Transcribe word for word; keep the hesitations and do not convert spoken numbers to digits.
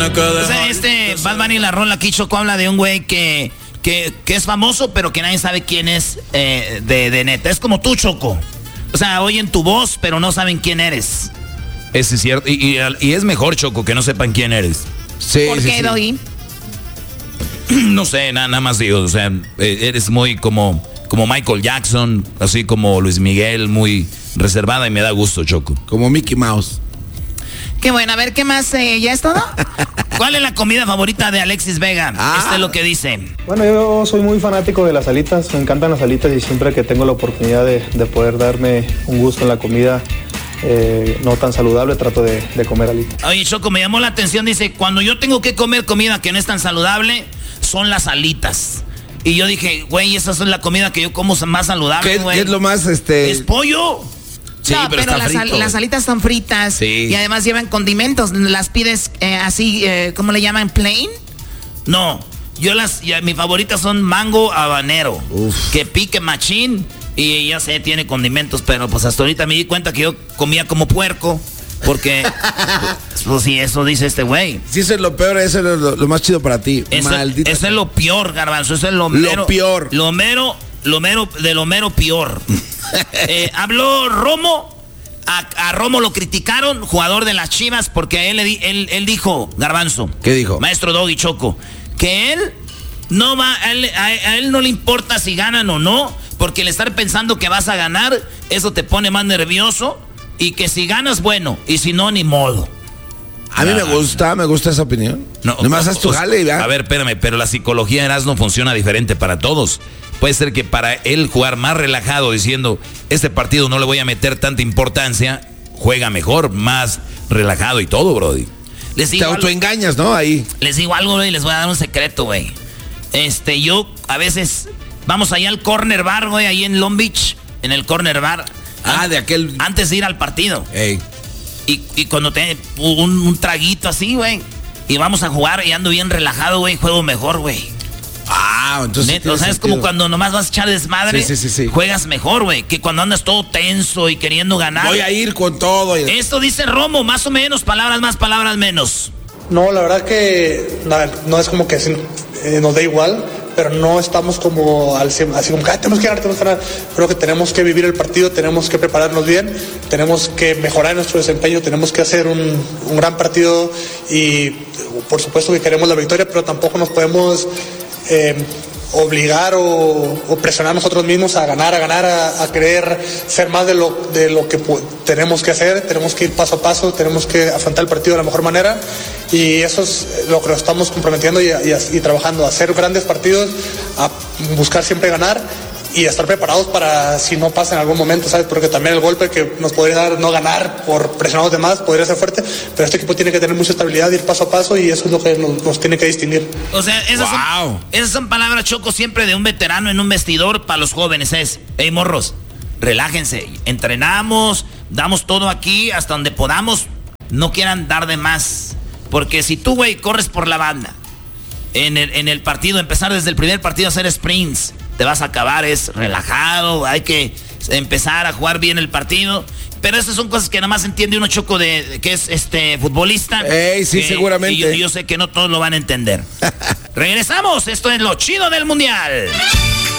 O sea, este Bad Bunny, la rola aquí, Choco, habla de un güey que, que, que es famoso, pero que nadie sabe quién es eh, de, de neta. Es como tú, Choco. O sea, oyen tu voz, pero no saben quién eres. Ese es cierto. Y, y, y es mejor, Choco, que no sepan quién eres. Sí, ¿Por sí, qué, sí. Doggy? No sé, nada, nada más digo. O sea, eres muy como, como Michael Jackson, así como Luis Miguel, muy reservada y me da gusto, Choco. Como Mickey Mouse. Qué bueno, a ver, ¿qué más? Eh, ¿Ya es todo? ¿Cuál es la comida favorita de Alexis Vega? Ah. Este es lo que dice. Bueno, yo soy muy fanático de las alitas, me encantan las alitas y siempre que tengo la oportunidad de, de poder darme un gusto en la comida eh, no tan saludable, trato de, de comer alitas. Oye, Choco, me llamó la atención, dice, cuando yo tengo que comer comida que no es tan saludable, son las alitas. Y yo dije, güey, esa es la comida que yo como más saludable, güey. ¿Qué es lo más, este...? Es pollo. Sí, no, pero, pero las, al, las alitas están fritas. Sí. Y además llevan condimentos. ¿Las pides eh, así, eh, cómo le llaman, plain? No, yo las, ya, mis favoritas son mango habanero. Uf. Que pique machín. Y ya sé, tiene condimentos, pero pues hasta ahorita me di cuenta que yo comía como puerco. Porque, pues sí, eso dice este güey. Sí, eso es lo peor, eso es lo, lo más chido para ti. Eso, Maldita. Eso es lo peor, Garbanzo. Eso es lo mero. Lo peor. Lo mero, lo mero, de lo mero peor. eh, habló Romo. A, a Romo lo criticaron, jugador de las Chivas, porque a él, él, él dijo, Garbanzo. ¿Qué dijo? Maestro Doggy Choco, que él no va, a él, a, a él no le importa si ganan o no, porque el estar pensando que vas a ganar, eso te pone más nervioso, y que si ganas, bueno, y si no, ni modo. A mí me gusta, me gusta esa opinión. No, Nomás no, haz tu o, jale y ya. A ver, espérame, pero la psicología de Erasmo funciona diferente para todos. Puede ser que para él jugar más relajado, diciendo, este partido no le voy a meter tanta importancia, juega mejor, más relajado y todo, brody. Les digo Te autoengañas, ¿no? Ahí. Les digo algo, güey, les voy a dar un secreto, güey. Este, yo a veces, vamos allá al Corner Bar, güey, ahí en Long Beach, en el Corner Bar. Ah, de aquel... Antes de ir al partido. Ey. Y, y cuando te un, un traguito así, güey, y vamos a jugar y ando bien relajado, güey, juego mejor, güey. Ah, entonces... Net, o sea, es como cuando nomás vas a echar desmadre, sí, sí, sí, sí. juegas mejor, güey, que cuando andas todo tenso y queriendo ganar. Voy a ir con todo. Y... Esto dice Romo, más o menos, palabras más, palabras menos. No, la verdad que no, no es como que eh, nos da igual, pero no estamos como al, así como que tenemos que ganar, tenemos que ganar. Creo que tenemos que vivir el partido, tenemos que prepararnos bien, tenemos que mejorar nuestro desempeño, tenemos que hacer un, un gran partido y por supuesto que queremos la victoria, pero tampoco nos podemos eh, obligar o, o presionar nosotros mismos a ganar, a ganar, a, a querer ser más de lo, de lo que tenemos que hacer, tenemos que ir paso a paso, tenemos que afrontar el partido de la mejor manera y eso es lo que nos estamos comprometiendo y, y, y trabajando, a hacer grandes partidos, a buscar siempre ganar y a estar preparados para si no pasa en algún momento, ¿sabes? Porque también el golpe que nos podría dar no ganar por presionar a los demás podría ser fuerte, pero este equipo tiene que tener mucha estabilidad, ir paso a paso y eso es lo que nos, nos tiene que distinguir. O sea, esas, wow. son, esas son palabras, Choco, siempre de un veterano en un vestidor para los jóvenes. Es, hey, morros, relájense, entrenamos, damos todo aquí hasta donde podamos, no quieran dar de más. Porque si tú, güey, corres por la banda, en el, en el partido, empezar desde el primer partido a hacer sprints, te vas a acabar, es relajado, hay que empezar a jugar bien el partido. Pero esas son cosas que nada más entiende uno, Choco, de, de que es este futbolista. Ey, sí, que, seguramente. Y yo, yo sé que no todos lo van a entender. Regresamos, esto es lo chido del mundial.